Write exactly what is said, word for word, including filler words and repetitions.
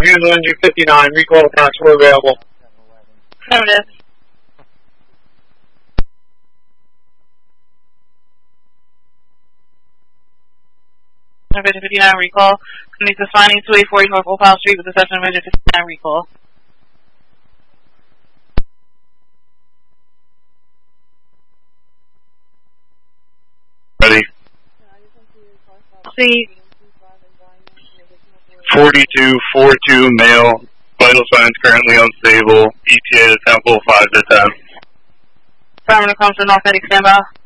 Handle engine fifty-nine, recall attacks were available. Affirmative. Engine fifty-nine recall. Connect to finding two eight four North Opal Street with the section of engine fifty-nine recall. Ready. See. forty-two forty-two male. Vital signs currently unstable. E T A to Temple five to ten. Affirmative, comes to North Eddy, stand by.